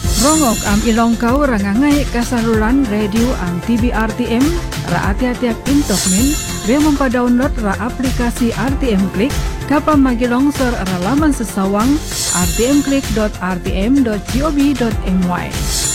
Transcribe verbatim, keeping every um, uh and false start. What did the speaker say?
Rongok am ilong kau rangangai kasaluran radio am T V R T M ra ati-atiak intok min be mempa-download ra aplikasi R T M Klik kapa magilongsor ra laman sesawang r t m klik dot r t m dot gov dot m y.